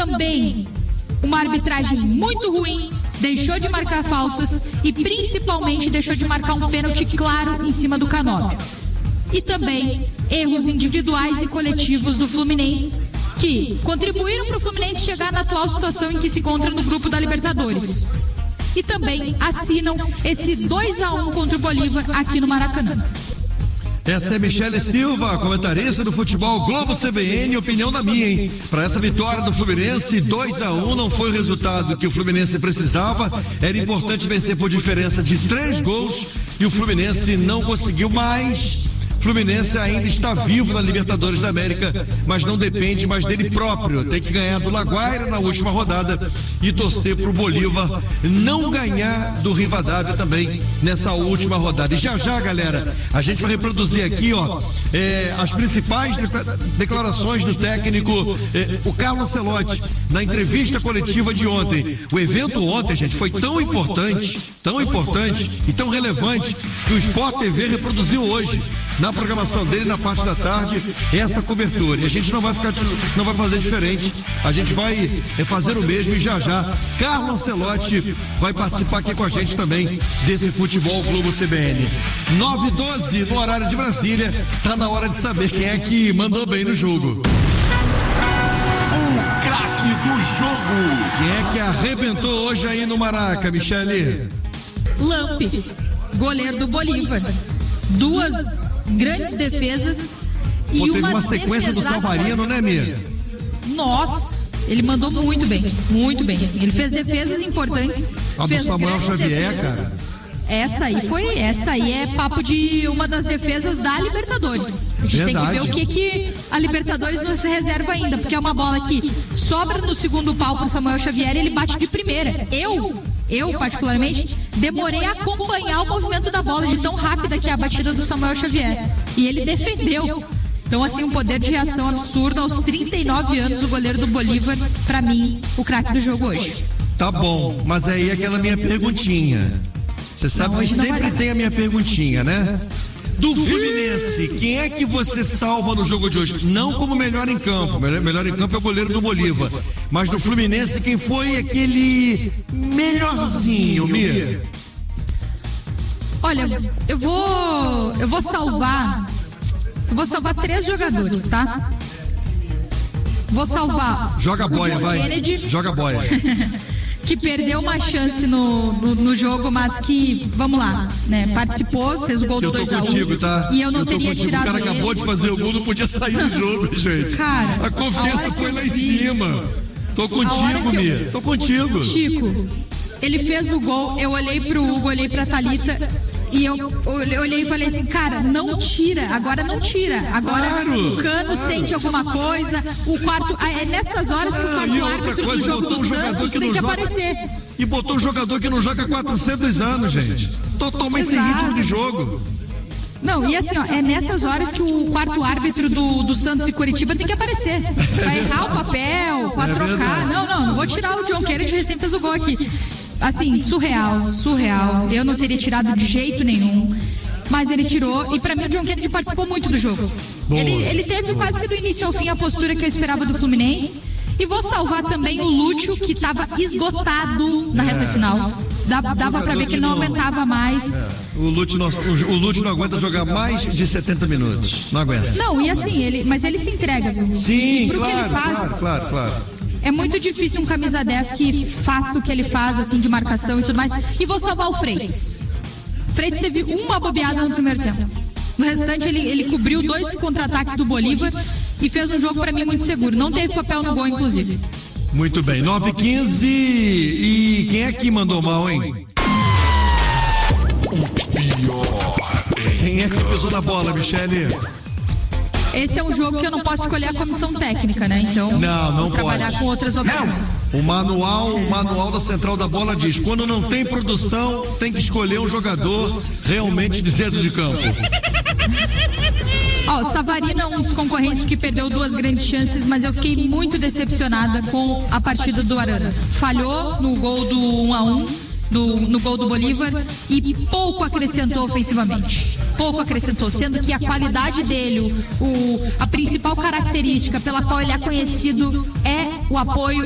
também uma arbitragem muito ruim, deixou de marcar faltas e principalmente deixou de marcar um pênalti claro em cima do Canóbio. E também erros individuais e coletivos do Fluminense, que contribuíram para o Fluminense chegar na atual situação em que se encontra no grupo da Libertadores. E também assinam esse 2-1 contra o Bolívar aqui no Maracanã. Essa é Michele Silva, comentarista do Futebol Globo CBN, opinião da minha, hein? Para essa vitória do Fluminense, 2-1 não foi o resultado que o Fluminense precisava, era importante vencer por diferença de 3 gols e o Fluminense não conseguiu mais. Fluminense ainda está vivo na Libertadores da América, mas não depende mais dele próprio. Tem que ganhar do Laguaira na última rodada e torcer para o Bolívar não ganhar do Rivadavia também nessa última rodada. E já, galera, a gente vai reproduzir aqui, as principais declarações do técnico, o Carlo Ancelotti, na entrevista coletiva de ontem. O evento ontem, gente, foi tão importante e tão relevante que o Sport TV reproduziu hoje na programação dele, na parte da tarde, essa cobertura. E a gente não vai fazer diferente. A gente vai fazer o mesmo e já Carlo Ancelotti vai participar aqui com a gente também desse Futebol Globo CBN. 9h12 no horário de Brasília. Tá na hora de saber quem é que mandou bem no jogo. O craque do jogo. Quem é que arrebentou hoje aí no Maraca, Michele? Lampe, goleiro do Bolívar. 2 grandes defesas e teve uma sequência do Savarino, né, Mia? Nossa, ele mandou muito bem, assim. Ele fez defesas importantes. A do Samuel Xavier, cara. Essa aí é papo de uma das defesas da Libertadores. A gente tem que ver o que a Libertadores não se reserva ainda, porque é uma bola que sobra no segundo pau pro Samuel Xavier e ele bate de primeira. Eu, particularmente, demorei a acompanhar o movimento da bola de tão rápida que é a batida do Samuel Xavier. E ele defendeu. Então, assim, um poder de reação absurdo aos 39 anos, o goleiro do Bolívar, pra mim, o craque do jogo hoje. Tá bom, mas aí aquela minha perguntinha. Você sabe que sempre tem a minha perguntinha, né? Do Fluminense, quem é que você salva no jogo de hoje? Não como melhor em campo, melhor em campo é o goleiro do Bolívar, mas do Fluminense, quem foi aquele melhorzinho, Mir? Olha, eu vou salvar 3 jogadores, tá? Vou salvar. Joga a boia, vai. Kennedy, joga a boia. Que perdeu uma chance no jogo, mas que, vamos lá, né, participou, fez o gol do 2-1. Contigo, tá? E eu não teria tirado ele. O cara acabou de fazer o gol, não podia sair do jogo, gente. Cara, a confiança foi lá em cima. Tô contigo, Mia. Tô contigo. Chico, ele fez o gol, eu olhei pro Hugo, olhei pra Thalita e eu olhei e falei assim, cara, não tira, agora não tira. Agora o Cano sente alguma coisa, o quarto, é nessas horas que o quarto árbitro do jogo do Santos tem que aparecer. E botou um jogador que não joga há 400 anos, gente. Totalmente sem ritmo de jogo. Não, e assim, é nessas horas que o quarto árbitro do Santos e Coritiba tem que aparecer. Pra errar o papel, pra trocar. Não vou tirar o John Kennedy, recém fez o gol aqui. Assim, surreal. Eu não teria tirado de jeito nenhum. Mas ele tirou, e pra mim o John Kennedy participou muito do jogo. Ele teve quase que do início ao fim a postura que eu esperava do Fluminense. E vou salvar também o Lúcio, que estava esgotado na reta final. Dava pra ver que ele não aguentava mais. O Lúcio não aguenta jogar mais de 70 minutos. Não aguenta. Não, e assim, mas ele se entrega. Sim, pro claro, que ele faz, claro. É muito difícil um camisa 10 que faça o que ele faz, assim, de marcação e tudo mais. E vou salvar o Freitas. Freitas teve uma bobeada no primeiro tempo. No restante, ele cobriu 2 contra-ataques do Bolívar e fez um jogo, pra mim, muito seguro. Não teve papel no gol, inclusive. Muito bem, 9h15. E quem é que mandou mal, hein? Quem é que pisou na bola, Michele? Esse é um jogo que eu não posso escolher a comissão técnica, né? Então, não trabalhar pode. Com outras opções. O manual da Central da Bola diz: quando não tem produção, tem que escolher um jogador realmente de dentro de campo. O Savarino é um dos concorrentes que perdeu 2 grandes chances, mas eu fiquei muito decepcionada com a partida do Arana. Falhou no gol do 1-1. No gol do Bolívar e pouco acrescentou ofensivamente. Sendo que a qualidade dele, a principal característica pela qual ele é conhecido é o apoio